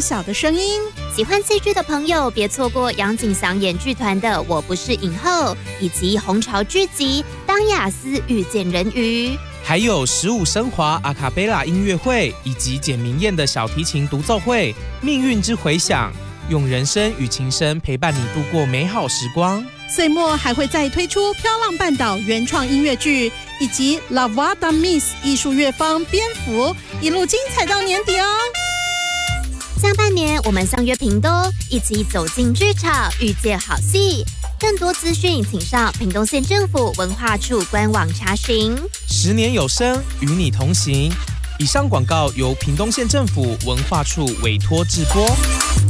小的声音。 喜欢戏剧的朋友别错过杨景祥演剧团的《我不是影后》，以及红潮剧集《当雅思遇见人鱼》， 还有15升华阿卡贝拉音乐会，以及简明燕的小提琴独奏会《命运之回响》，用人声与琴声陪伴你度过美好时光。 岁末还会再推出《飘浪半岛》原创音乐剧，以及 La Voix d'un Miss 艺术乐坊蝙蝠，一路精彩到年底哦。 下半年我们相约屏东，一起走进剧场，遇见好戏。更多资讯请上屏东县政府文化处官网查询。 10年有声，与你同行。以上广告由屏东县政府文化处委托制播。